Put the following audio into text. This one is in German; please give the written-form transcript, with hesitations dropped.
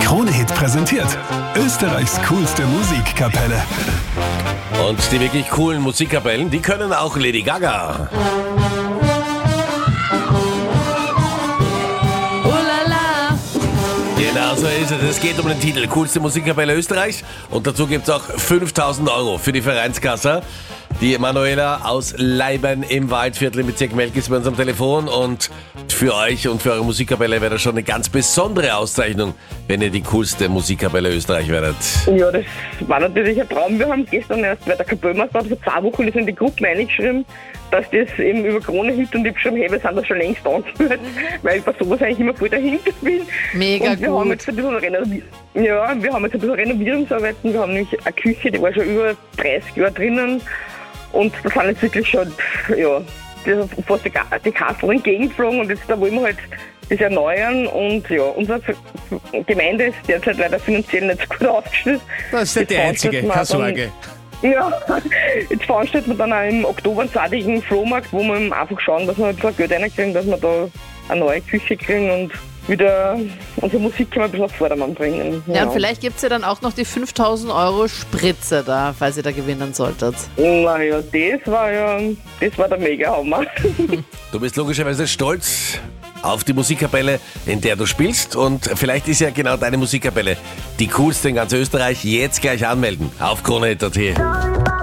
Krone-Hit präsentiert Österreichs coolste Musikkapelle. Und die wirklich coolen Musikkapellen, die können auch Lady Gaga. Genau so ist es. Es geht um den Titel Coolste Musikkapelle Österreichs. Und dazu gibt es auch 5.000 Euro für die Vereinskasse. Die Manuela aus Leibern im Waldviertel im Bezirk Melk ist bei uns am Telefon. Und für euch und für eure Musikkapelle wäre das schon eine ganz besondere Auszeichnung, wenn ihr die coolste Musikkapelle Österreich werdet. Ja, das war natürlich ein Traum. Wir haben gestern erst bei der Kapellmeister vor 2 Wochen in die Gruppe eingeschrieben, dass das eben über Krone-Hit, und ich habe geschrieben, hey, wir sind da schon längst angemeldet, weil ich bei sowas eigentlich immer voll dahinter bin. Mega und wir gut. haben jetzt ein bisschen Renovierungsarbeiten. Wir haben nämlich eine Küche, die war schon über 30 Jahre drinnen, und da sind jetzt wirklich schon, fast die Kasten entgegengeflogen, und jetzt da wollen wir halt das erneuern, und ja, unsere Gemeinde ist derzeit leider finanziell nicht so gut aufgestellt. Das ist nicht die einzige, keine Sorge. Ja, jetzt veranstalten wir dann auch im Oktober einen zweitägigen Flohmarkt, wo wir einfach schauen, dass wir ein bisschen Geld reinkriegen, dass wir da eine neue Küche kriegen und wieder unsere Musik ein bisschen auf Vordermann bringen. Ja, und vielleicht gibt es ja dann auch noch die 5.000 Euro Spritze da, falls ihr da gewinnen solltet. Naja, das war der Mega-Hammer. Du bist logischerweise stolz auf die Musikkapelle, in der du spielst. Und vielleicht ist ja genau deine Musikkapelle die coolste in ganz Österreich. Jetzt gleich anmelden auf Krone.at.